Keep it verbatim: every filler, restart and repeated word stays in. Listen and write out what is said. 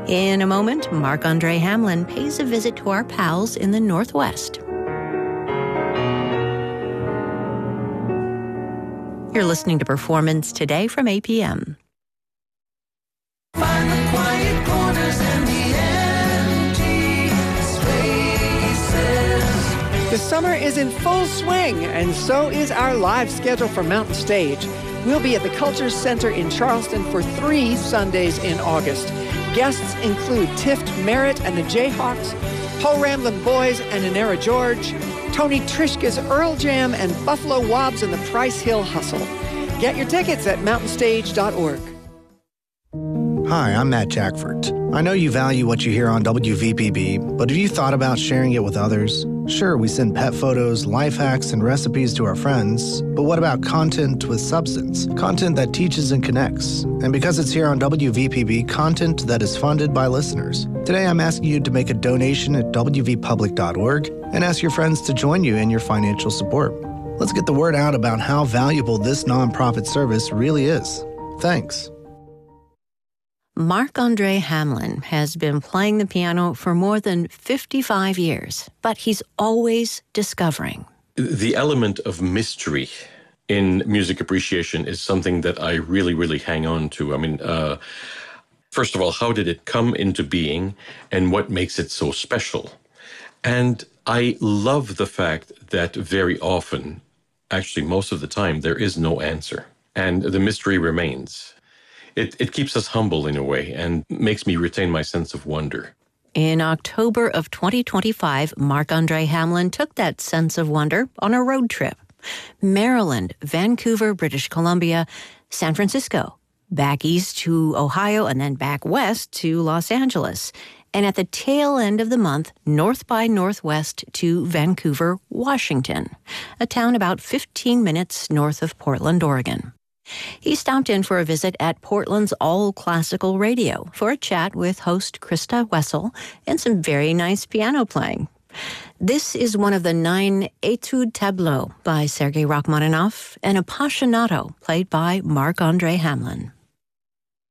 In a moment, Marc-Andre Hamlin pays a visit to our pals in the Northwest. You're listening to Performance Today from A P M. Find the quiet corners and the empty spaces. The summer is in full swing, and so is our live schedule for Mountain Stage. We'll be at the Culture Center in Charleston for three Sundays in August. Guests include Tift Merritt and the Jayhawks, Paul Ramblin' Boys and Inera George, Tony Trishka's Earl Jam, and Buffalo Wobbs and the Price Hill Hustle. Get your tickets at mountain stage dot org. Hi, I'm Matt Jackford. I know you value what you hear on W V P B, but have you thought about sharing it with others? Sure, we send pet photos, life hacks, and recipes to our friends, but what about content with substance? Content that teaches and connects. And because it's here on W V P B, content that is funded by listeners. Today, I'm asking you to make a donation at w v public dot org and ask your friends to join you in your financial support. Let's get the word out about how valuable this nonprofit service really is. Thanks. Marc-Andre Hamlin has been playing the piano for more than fifty-five years, but he's always discovering. The element of mystery in music appreciation is something that I really, really hang on to. I mean, uh, first of all, how did it come into being and what makes it so special? And I love the fact that very often, actually most of the time, there is no answer and the mystery remains. It, it keeps us humble in a way and makes me retain my sense of wonder. In October of twenty twenty-five, Marc-Andre Hamlin took that sense of wonder on a road trip. Maryland, Vancouver, British Columbia, San Francisco, back east to Ohio, and then back west to Los Angeles. And at the tail end of the month, north by northwest to Vancouver, Washington, a town about fifteen minutes north of Portland, Oregon. He stopped in for a visit at Portland's All Classical Radio for a chat with host Krista Wessel and some very nice piano playing. This is one of the nine Etudes Tableaux by Sergei Rachmaninoff and Appassionato played by Marc-Andre Hamlin.